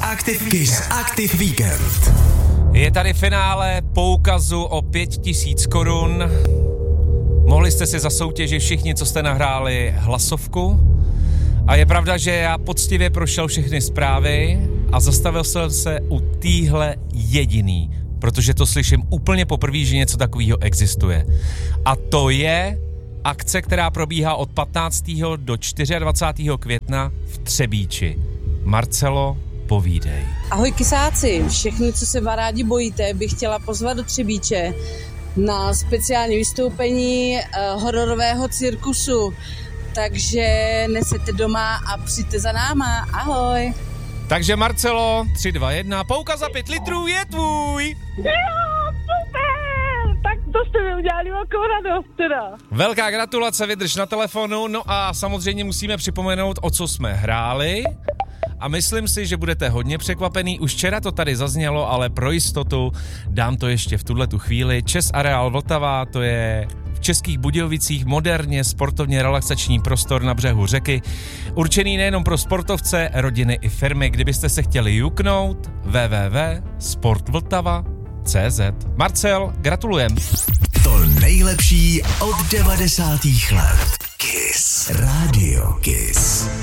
Kiss Active Weekend. Je tady finále poukazu o 5000 korun. Mohli jste si zasoutěžit všichni, co jste nahráli hlasovku. A je pravda, že já poctivě prošel všechny zprávy a zastavil jsem se u téhle jediný, protože to slyším úplně poprvé, že něco takového existuje. A to je akce, která probíhá od 15. do 24. května v Třebíči. Marcelo, povídej. Ahoj kysáci, všechny, co se rádi bojíte, bych chtěla pozvat do Třebíče na speciální vystoupení hororového cirkusu. Takže nesete doma a přijďte za náma. Ahoj. Takže Marcelo, 3, 2, 1, poukaz za 5 litrů je tvůj. Jo, super, tak to jste mi udělali velkou radost teda. Velká gratulace, vydrž na telefonu, no a samozřejmě musíme připomenout, o co jsme hráli. A myslím si, že budete hodně překvapený. Už včera to tady zaznělo, ale pro jistotu dám to ještě v tuhletu chvíli. Čes Areál Vltava, to je v Českých Budějovicích moderně sportovně relaxační prostor na břehu řeky. Určený nejenom pro sportovce, rodiny i firmy. Kdybyste se chtěli juknout, www.sportvltava.cz. Marcel, gratulujem. To nejlepší od 90. let. Kiss. Radio Kiss.